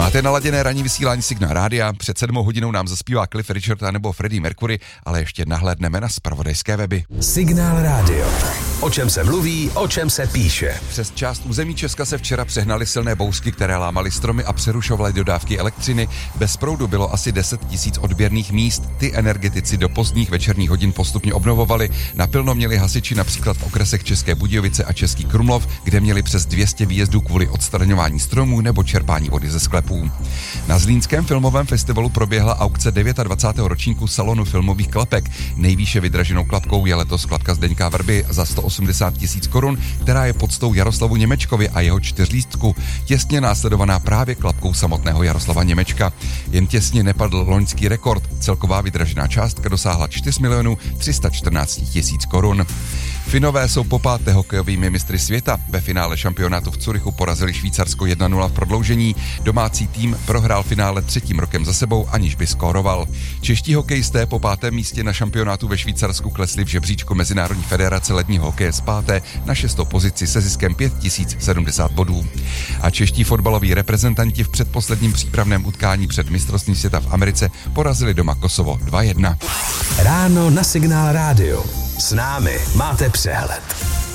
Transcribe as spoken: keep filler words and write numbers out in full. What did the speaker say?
Máte naladěné ranní vysílání Signál rádia, před sedmou hodinou nám zaspívá Cliff Richard nebo Freddie Mercury, ale ještě nahlédneme na zpravodajské weby. Signál rádio. O čem se mluví, o čem se píše. Přes část území Česka se včera přehnaly silné bouřky, které lámaly stromy a přerušovaly dodávky elektřiny. Bez proudu bylo asi deset tisíc odběrných míst. Ty energetici do pozdních večerních hodin postupně obnovovali. Napilno měli hasiči například v okresech České Budějovice a Český Krumlov, kde měli přes dvě stě výjezdů kvůli odstraňování stromů nebo čerpání vody ze sklepů. Na Zlínském filmovém festivalu proběhla aukce dvacátého devátého ročníku salonu filmových klapek. Nejvýše vydraženou klapkou je letos klapka Zdeňka Vrby za sto osmdesát tisíc korun, která je poctou Jaroslavu Němečkovi a jeho čtyřlístku, těsně následovaná právě klapkou samotného Jaroslava Němečka. Jen těsně nepadl loňský rekord. Celková vydražená částka dosáhla čtyři miliony tři sta čtrnáct tisíc korun. Finové jsou po páté hokejovými mistry světa. Ve finále šampionátu v Curychu porazili Švýcarsko jedna nula v prodloužení. Domácí tým prohrál finále třetím rokem za sebou, aniž by skóroval. Čeští hokejisté po pátém místě na šampionátu ve Švýcarsku klesli v žebříčku Mezinárodní federace ledního hokeje z páté na šestou pozici se ziskem pět tisíc sedmdesát bodů. A čeští fotbaloví reprezentanti v předposledním přípravném utkání před mistrovstvím světa v Americe porazili doma Kosovo dva jedna. Ráno na Signál rádio. S námi máte přehled.